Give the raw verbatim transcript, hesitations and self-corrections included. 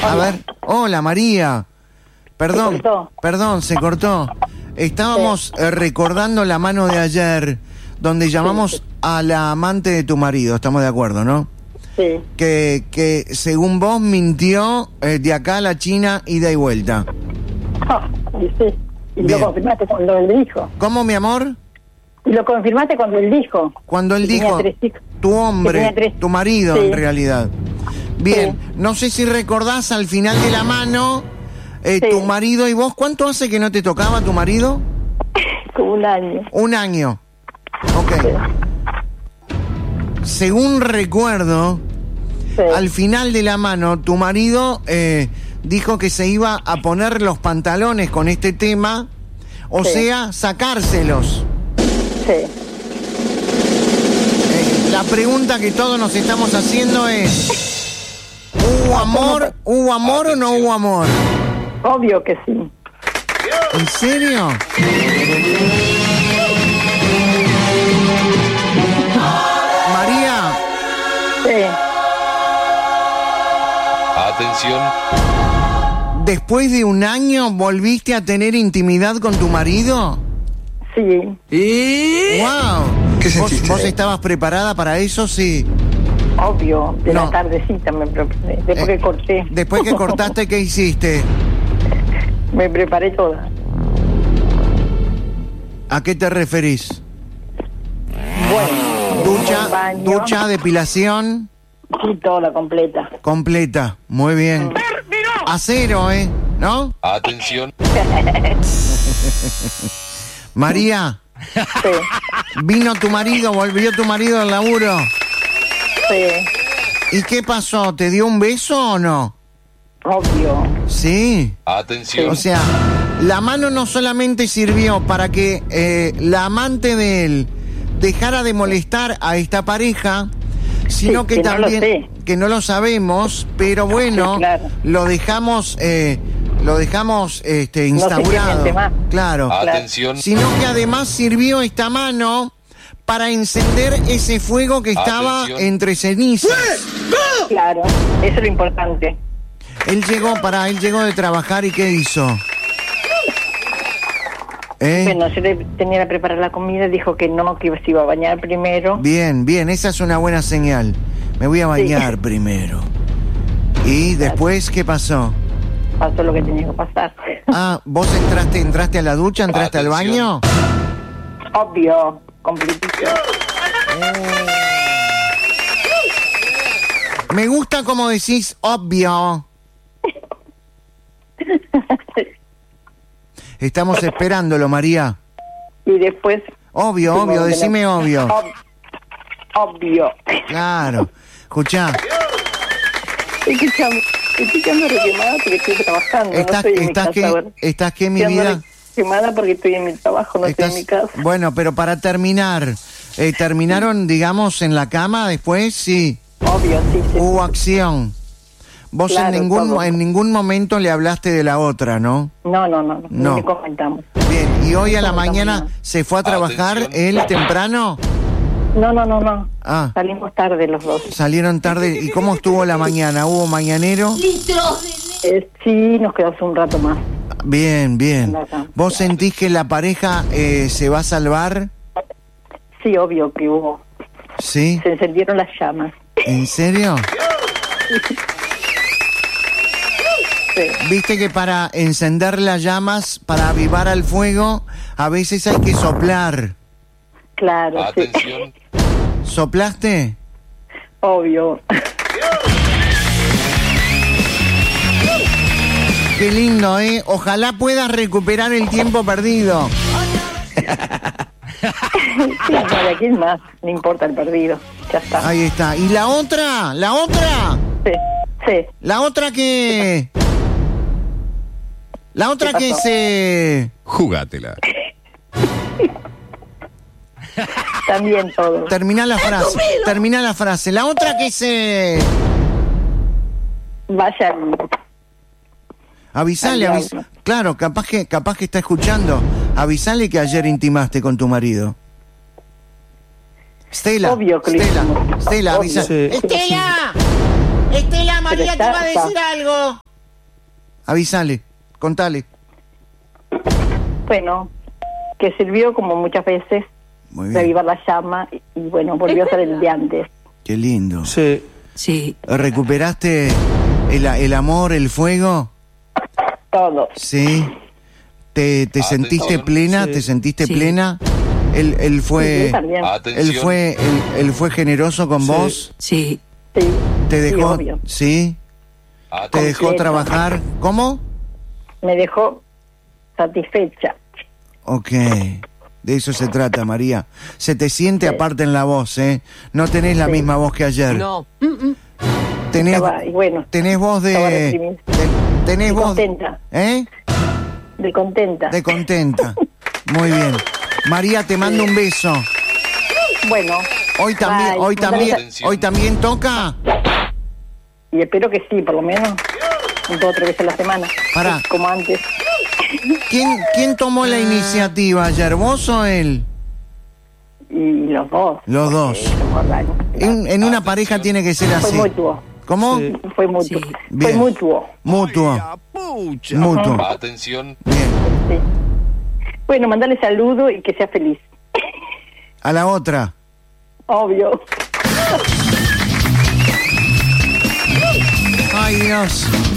A ver, hola María. Perdón, Se cortó. perdón, se cortó. Estábamos Sí. eh, recordando la mano de ayer, donde llamamos Sí, sí. a la amante de tu marido, estamos de acuerdo, ¿no? Sí. Que, que según vos mintió eh, de acá a la China, ida y vuelta. Ah, y sí. Y Bien. lo confirmaste cuando él dijo. ¿Cómo, mi amor? Y lo confirmaste cuando él dijo. Cuando él Que tenía dijo, tres hijos. tu Que hombre, tenía tres- tu marido Sí. en realidad. Bien, Sí. no sé si recordás al final de la mano, eh, Sí. tu marido y vos, ¿cuánto hace que no te tocaba tu marido? Como un año. Un año. Ok. Según recuerdo, Sí. al final de la mano, tu marido eh, dijo que se iba a poner los pantalones con este tema, o Sí. sea, sacárselos. Sí. Eh, la pregunta que todos nos estamos haciendo es, ¿hubo amor? ¿Hubo amor o no hubo amor? Obvio que sí. ¿En serio? María, Sí. Atención, ¿después de un año volviste a tener intimidad con tu marido? Sí. ¡Wow! ¿Qué ¿Vos, sentiste? vos estabas preparada para eso? Sí. Obvio. De No. la tardecita me preparé. Después Eh, que corté. Después que cortaste, ¿qué hiciste? Me preparé toda. ¿A qué te referís? Bueno. Ducha, un baño. ducha, depilación Sí, toda completa. completa. Muy bien. Acero, ¿eh? ¿No? atención, María, Sí. vino tu marido, volvió tu marido al laburo. Sí. ¿Y qué pasó? ¿Te dio un beso o no? Obvio. Sí. atención, O sea, la mano no solamente sirvió para que eh, la amante de él dejara de molestar a esta pareja, sino Sí, que, que no lo también sé. que no lo sabemos, pero bueno, Sí, claro. lo dejamos eh, lo dejamos este No sé qué instaurado. miente más. Claro. atención, Sino que además sirvió esta mano para encender ese fuego que estaba Atención. entre cenizas. Claro. Eso es lo importante. Él llegó para él llegó de trabajar y ¿qué hizo? ¿Eh? Bueno, yo le tenía que preparar la comida, dijo que no, que se iba a bañar primero. Bien, bien, esa es una buena señal. Me voy a bañar primero. ¿Y después qué pasó? Pasó lo que tenía que pasar. Ah, ¿vos entraste entraste a la ducha, entraste al baño? Atención. Obvio, completito. Me gusta como decís, obvio. Estamos esperándolo, María. Y después... Obvio, fuimos obvio, donde decime no- obvio. Ob- obvio. Claro. Escuchá, Estoy echando, estoy echando re quemada porque estoy trabajando. no estás, estoy en mi estás casa que, ahora. estás que mi Estoy vida. andando quemada porque estoy en mi trabajo, no Estás- estoy en mi casa. Bueno, pero para terminar, eh, ¿terminaron, digamos, en la cama después? Sí. Obvio, sí, sí. Hubo acción. Vos Claro, en ningún todo. en ningún momento le hablaste de la otra, ¿no? No, no, no, no, No. ni le comentamos. Bien, ¿y hoy a la No, mañana también se fue a trabajar Atención. él temprano? No, no, no, no. Ah, Salimos tarde los dos. salieron tarde. ¿Y cómo estuvo la mañana? ¿Hubo mañanero? Eh, sí, nos quedamos un rato más. Bien, bien. En la cama. ¿Vos sentís que la pareja eh, se va a salvar? Sí, obvio que hubo. ¿Sí? Se encendieron las llamas. ¿En serio? Sí. Viste que para encender las llamas, para avivar al fuego, a veces hay que soplar. Claro, sí. atención, ¿Soplaste? Obvio. Qué lindo, ¿eh? Ojalá puedas recuperar el tiempo perdido. Sí, no, de aquí es más. No importa el perdido. Ya está. Ahí está. ¿Y la otra? ¿La otra? Sí, sí. ¿La otra que...? La otra ¿Qué que pasó? se... Jugátela. También todo. Termina la frase. Termina la frase. La otra que se... Vayan. Avisale, Al avis... diablo. Claro, capaz que, capaz que está escuchando. Avisale que ayer intimaste con tu marido. Estela. Obvio que lo Estela. hicimos. Estela, Obvio. avisa. Sí. Estela. Estela, María te está- va a decir algo. Avísale, contale. Bueno, que sirvió como muchas veces Muy bien. reavivar la llama y, y bueno, volvió a ser el de antes. Qué lindo. Sí. Sí. ¿Recuperaste el, el amor, el fuego? Todo. Sí. ¿Te, te Atención. sentiste plena? Sí. ¿Te sentiste Sí. plena? Él, él Sí, fue... yo también. Atención. Él fue, él, él fue generoso con Sí. vos. Sí. Sí, Te sí, dejó, obvio. sí. Te Atención. dejó Completo. trabajar. ¿Cómo? Me dejó satisfecha. Ok. De eso se trata, María. Se te siente Sí. aparte en la voz, ¿eh? No tenés la Sí. misma voz que ayer. No. Tenés, Estaba- y bueno, tenés voz estaba de... reprimida. de- tenés De voz... contenta. ¿Eh? De contenta. De contenta. Muy bien. María, te mando un beso. Bueno, Hoy también, bye. hoy también, Atención. hoy también toca. y espero que sí, por lo menos dos o tres veces a la semana. Pará. Como antes. ¿Quién, quién tomó la iniciativa ayer, vos o él? Y los dos. Los dos. Eh, somos raros. En, en una pareja tiene que ser Fue así. mutuo. ¿Cómo? Sí. Fue mutuo. Sí. Fue Bien. mutuo. Mutuo. Mutuo. Atención. Bien. Sí. Bueno, mandarle saludo y que sea feliz. A la otra. Obvio. Ay, Dios.